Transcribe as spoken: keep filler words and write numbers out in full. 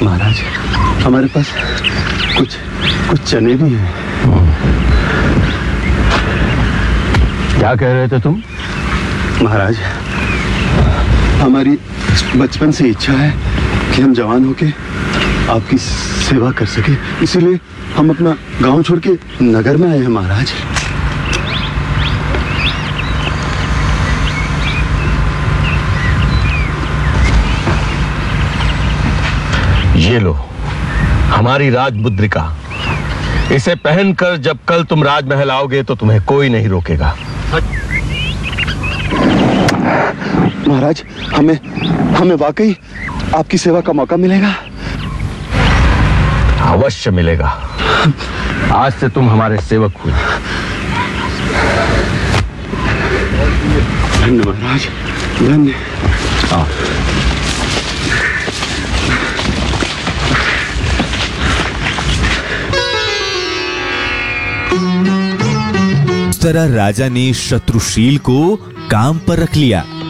महाराज, हमारे पास कुछ कुछ चने भी हैं। क्या कह रहे थे तुम? महाराज, हमारी बचपन से इच्छा है कि हम जवान होके आपकी सेवा कर सके, इसीलिए हम अपना गांव छोड़ के नगर में आए हैं महाराज। ये लो हमारी राज मुद्रिका। इसे पहनकर जब कल तुम राजमहल आओगे तो तुम्हें कोई नहीं रोकेगा। महाराज, हमें हमें वाकई आपकी सेवा का मौका मिलेगा? अवश्य मिलेगा। आज से तुम हमारे सेवक हुए। धन्य महाराज, धन्य। हाँ। इस तरह राजा ने शत्रुशील को काम पर रख लिया।